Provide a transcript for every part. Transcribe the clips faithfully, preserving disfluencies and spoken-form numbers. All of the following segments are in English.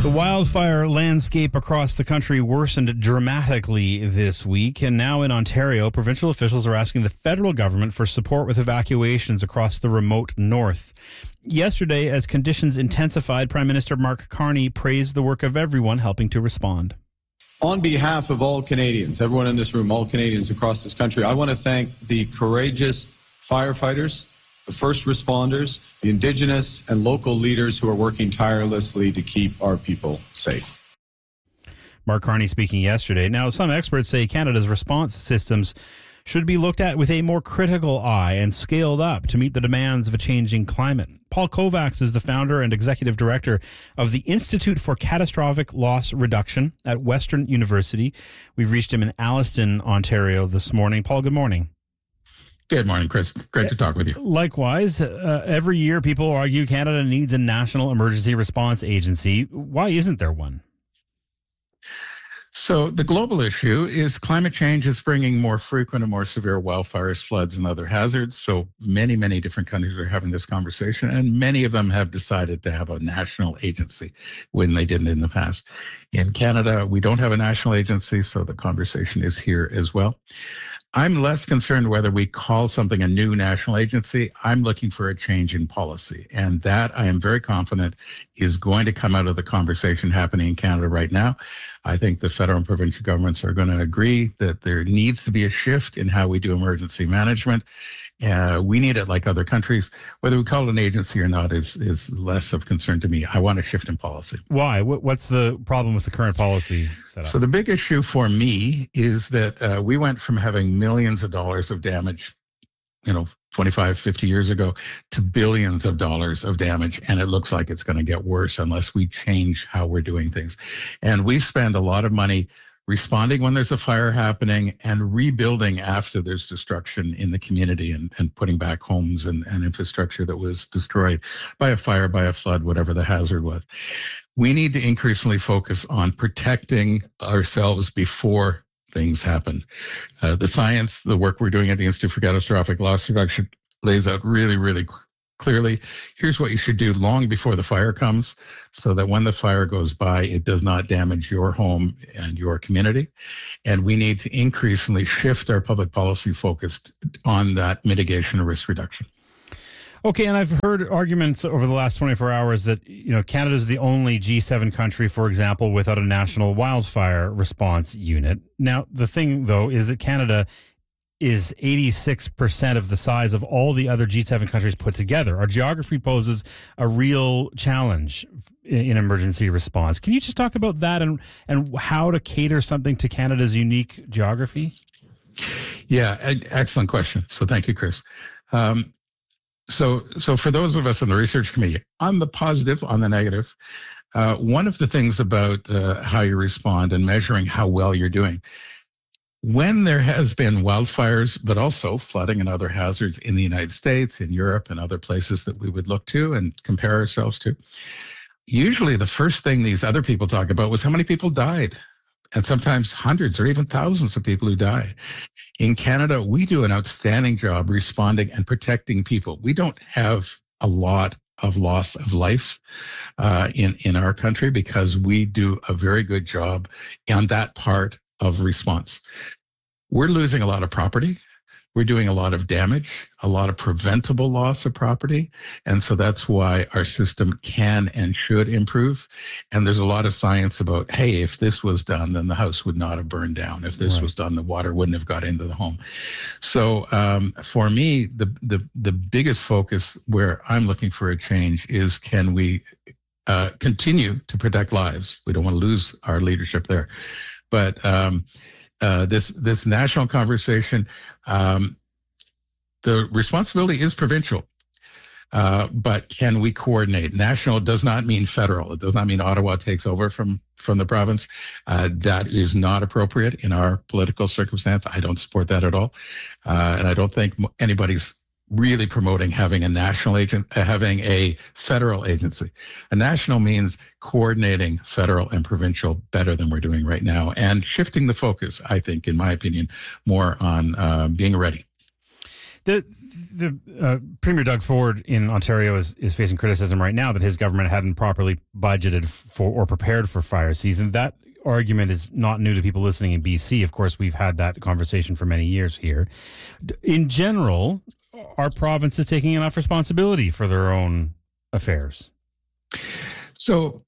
The wildfire landscape across the country worsened dramatically this week, and now in Ontario, provincial officials are asking the federal government for support with evacuations across the remote north. Yesterday, as conditions intensified, Prime Minister Mark Carney praised the work of everyone helping to respond. On behalf of all Canadians, everyone in this room, all Canadians across this country, I want to thank the courageous firefighters, the first responders, the Indigenous and local leaders who are working tirelessly to keep our people safe. Mark Carney speaking yesterday. Now, some experts say Canada's response systems should be looked at with a more critical eye and scaled up to meet the demands of a changing climate. Paul Kovacs is the founder and executive director of the Institute for Catastrophic Loss Reduction at Western University. We've reached him in Alliston, Ontario this morning. Paul, good morning. Good morning, Chris. Great to talk with you. Likewise, uh, every year people argue Canada needs a national emergency response agency. Why isn't there one? So the global issue is climate change is bringing more frequent and more severe wildfires, floods, and other hazards. So many, many different countries are having this conversation, and many of them have decided to have a national agency when they didn't in the past. In Canada, we don't have a national agency, so the conversation is here as well. I'm less concerned whether we call something a new national agency. I'm looking for a change in policy. And that, I am very confident, is going to come out of the conversation happening in Canada right now. I think the federal and provincial governments are going to agree that there needs to be a shift in how we do emergency management. Uh, we need it like other countries. Whether we call it an agency or not is is less of concern to me. I want a shift in policy. Why? What's the problem with the current policy setup? So the big issue for me is that uh, we went from having millions of dollars of damage, you know, twenty-five, fifty years ago, to billions of dollars of damage. And it looks like it's going to get worse unless we change how we're doing things. And we spend a lot of money responding when there's a fire happening and rebuilding after there's destruction in the community and, and putting back homes and, and infrastructure that was destroyed by a fire, by a flood, whatever the hazard was. We need to increasingly focus on protecting ourselves before things happen. Uh, the science, the work we're doing at the Institute for Catastrophic Loss Reduction lays out really, really clearly, here's what you should do long before the fire comes so that when the fire goes by, it does not damage your home and your community. And we need to increasingly shift our public policy focused on that mitigation and risk reduction. Okay, and I've heard arguments over the last twenty-four hours that, you know, Canada is the only G seven country, for example, without a national wildfire response unit. Now, the thing, though, is that Canada is eighty-six percent of the size of all the other G seven countries put together. Our geography poses a real challenge in emergency response. Can you just talk about that and, and how to cater something to Canada's unique geography? Yeah, excellent question. So thank you, Chris. Um, so, so for those of us in the research committee, on the positive, on the negative, uh, one of the things about uh, how you respond and measuring how well you're doing, when there has been wildfires, but also flooding and other hazards in the United States, in Europe, and other places that we would look to and compare ourselves to, usually the first thing these other people talk about was how many people died, and sometimes hundreds or even thousands of people who die. In Canada, we do an outstanding job responding and protecting people. We don't have a lot of loss of life uh, in, in our country because we do a very good job on that part of response. We're losing a lot of property. We're doing a lot of damage, a lot of preventable loss of property. And so that's why our system can and should improve. And there's a lot of science about, hey, if this was done, then the house would not have burned down. If this right. was done, the water wouldn't have got into the home. So um, for me, the, the, the biggest focus where I'm looking for a change is, can we uh, continue to protect lives? We don't want to lose our leadership there. But um, uh, this this national conversation, um, the responsibility is provincial. Uh, but can we coordinate? National does not mean federal. It does not mean Ottawa takes over from, from the province. Uh, that is not appropriate in our political circumstance. I don't support that at all. Uh, and I don't think anybody's really promoting having a national agent, uh, having a federal agency. A national means coordinating federal and provincial better than we're doing right now, and shifting the focus, I think, in my opinion, more on uh, being ready. The the uh, Premier Doug Ford in Ontario is, is facing criticism right now that his government hadn't properly budgeted for or prepared for fire season. That argument is not new to people listening in B C. Of course, we've had that conversation for many years here. In general, our province is taking enough responsibility for their own affairs. So,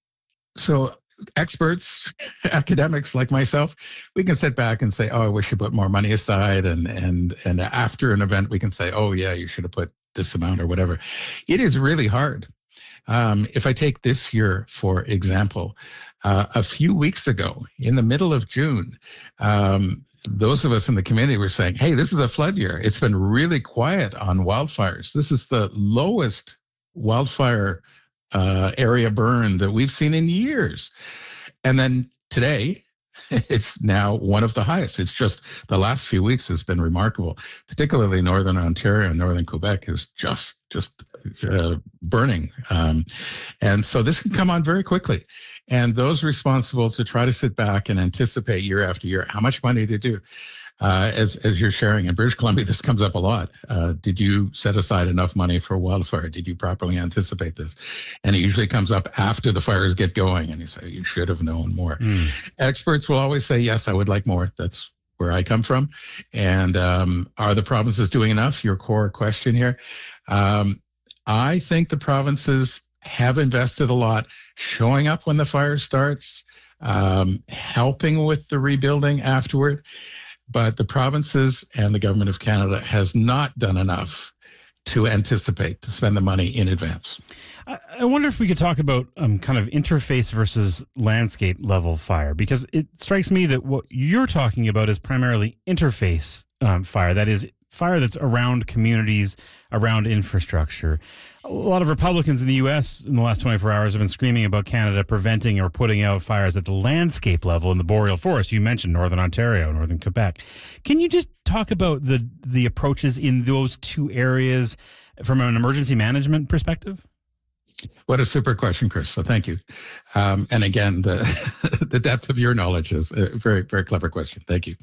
so experts, academics like myself, we can sit back and say, "Oh, I wish you put more money aside," and and and after an event, we can say, "Oh, yeah, you should have put this amount or whatever." It is really hard. Um, if I take this year, for example, uh, a few weeks ago, in the middle of June, um, those of us in the community were saying, "Hey, this is a flood year. It's been really quiet on wildfires. This is the lowest wildfire uh, area burn that we've seen in years." And then today, it's now one of the highest. It's just the last few weeks has been remarkable, particularly Northern Ontario and Northern Quebec is just just uh, burning. Um, and so this can come on very quickly. And those responsible to try to sit back and anticipate year after year how much money to do. Uh, as as you're sharing in British Columbia, this comes up a lot. Uh, did you set aside enough money for wildfire? Did you properly anticipate this? And it usually comes up after the fires get going, and you say, you should have known more. Mm. Experts will always say, yes, I would like more. That's where I come from. And um, are the provinces doing enough? Your core question here. Um, I think the provinces have invested a lot, showing up when the fire starts, um, helping with the rebuilding afterward. But the provinces and the government of Canada has not done enough to anticipate, to spend the money in advance. I wonder if we could talk about um, kind of interface versus landscape level fire, because it strikes me that what you're talking about is primarily interface um, fire. That is fire that's around communities, around infrastructure. A lot of Republicans in the U S in the last twenty-four hours have been screaming about Canada preventing or putting out fires at the landscape level in the boreal forest. You mentioned Northern Ontario, Northern Quebec. Can you just talk about the the approaches in those two areas from an emergency management perspective? What a super question, Chris. So thank you. Um, and again, the the depth of your knowledge is a very, very clever question. Thank you.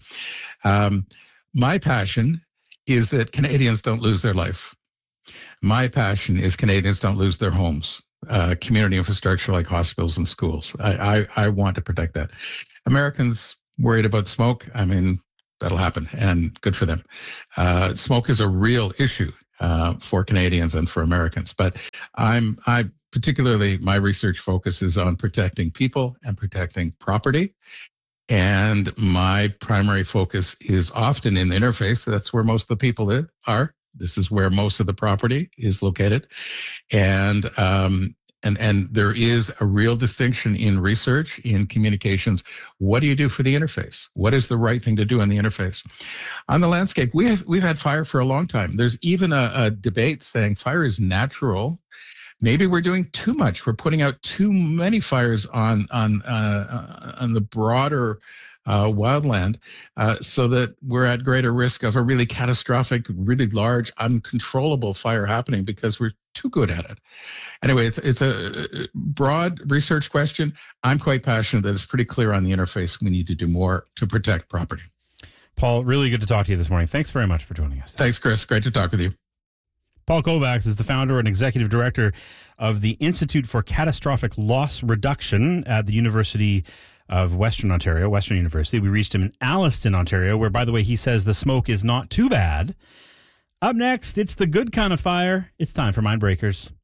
Um, my passion is that Canadians don't lose their life. My passion is Canadians don't lose their homes, uh, community infrastructure like hospitals and schools. I, I, I want to protect that. Americans worried about smoke, I mean, that'll happen, and good for them. Uh, smoke is a real issue uh, for Canadians and for Americans. But I'm, I particularly, my research focuses on protecting people and protecting property. And my primary focus is often in the interface. That's where most of the people live, are. This is where most of the property is located. And um, and and there is a real distinction in research, in communications. What do you do for the interface? What is the right thing to do on the interface? On the landscape, we have, we've had fire for a long time. There's even a, a debate saying fire is natural. Maybe we're doing too much. We're putting out too many fires on on uh, on the broader uh, wildland, uh, so that we're at greater risk of a really catastrophic, really large, uncontrollable fire happening because we're too good at it. Anyway, it's it's a broad research question. I'm quite passionate that it's pretty clear on the interface. We need to do more to protect property. Paul, really good to talk to you this morning. Thanks very much for joining us. Thanks, Chris. Great to talk with you. Paul Kovacs is the founder and executive director of the Institute for Catastrophic Loss Reduction at the University of Western Ontario, Western University. We reached him in Alliston, Ontario, where, by the way, he says the smoke is not too bad. Up next, it's the good kind of fire. It's time for Mindbreakers.